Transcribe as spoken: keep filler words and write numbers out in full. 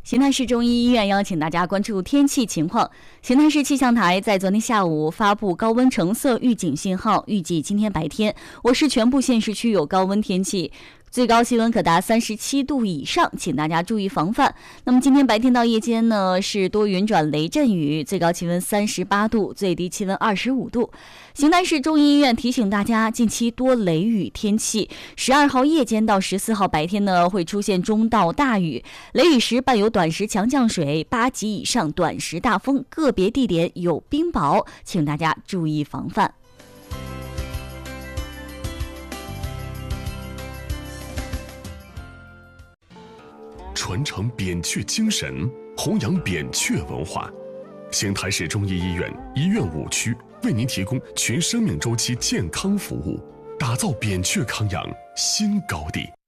邢台市中医医院邀请大家关注天气情况。邢台市气象台在昨天下午发布高温橙色预警信号，预计今天白天我市全部县市区有高温天气，最高气温可达三十七度以上，请大家注意防范。那么今天白天到夜间呢，是多云转雷阵雨，最高气温三十八度，最低气温二十五度。邢台市中医医院提醒大家，近期多雷雨天气，十二号夜间到十四号白天呢，会出现中到大雨，雷雨时伴有短时强降水，八级以上短时大风，个别地点有冰雹，请大家注意防范。 传承扁鹊精神，弘扬扁鹊文化。邢台市中医医院医院五区为您提供全生命周期健康服务，打造扁鹊康养新高地。